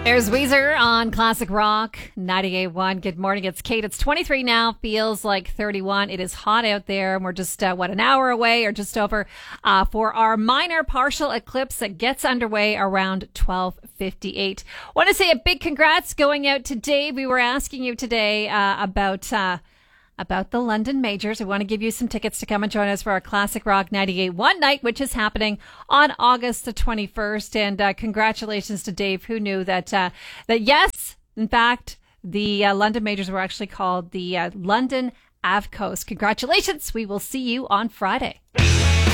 There's Weezer on Classic Rock 98.1. Good morning. It's Kate. It's 23 now. Feels like 31. It is hot out there. And we're just, an hour away or just over for our minor partial eclipse that gets underway around 12:58. Want to say a big congrats going out to Dave. We were asking you today about the London Majors. We want to give you some tickets to come and join us for our Classic Rock 98.1 night, which is happening on August the 21st. And congratulations to Dave, who knew that yes, in fact, the London Majors were actually called the London Avcos. Congratulations. We will see you on Friday.